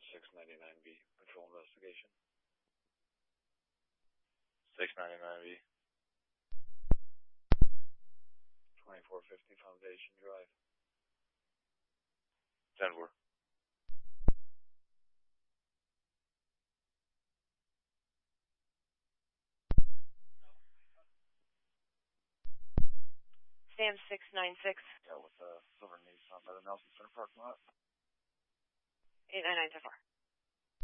699B, patrol investigation. 699B. 2450 Foundation Drive. 10-4. Sam 696. Yeah, with the silver Nissan by the Nelson Center parking lot. 899 10-4.